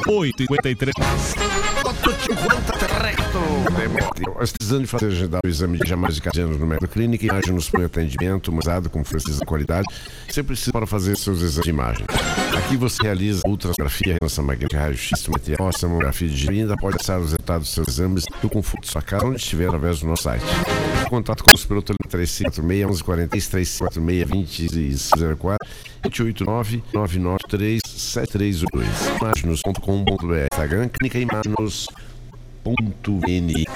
8h53. Precisando de fazer agendar o exame de jamais de 14 anos no médico clínica, imagem nos põe atendimento, usado com precisa e qualidade. Você precisa para fazer seus exames de imagem. Aqui você realiza ultrassonografia, ressonância magnética, raio-x, tomografia, mamografia digital e ainda pode acessar os resultados dos seus exames do conforto de sua casa, onde estiver, através do nosso site. Contato conosco pelo telefone 3546 1143 34 20 04 889-993-7382. Imaginos.com.br, Instagram, clínica imaginos.n.